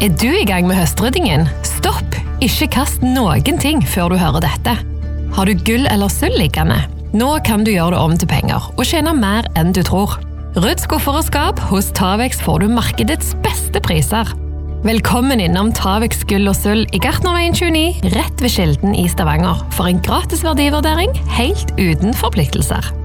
Er du i gang med høstryddingen? Stopp! Ikke kast noen ting før du hører dette. Har du gull eller sølv liggende? Nå kan du gjøre det om til penger og tjene mer enn du tror. Rydd skuffer og skap, hos Tavex får du markedets beste priser. Velkommen innom Tavex gull og sølv i Gartnerveien 29, rett ved Skilden i Stavanger, for en gratis verdivurdering helt uten forpliktelser.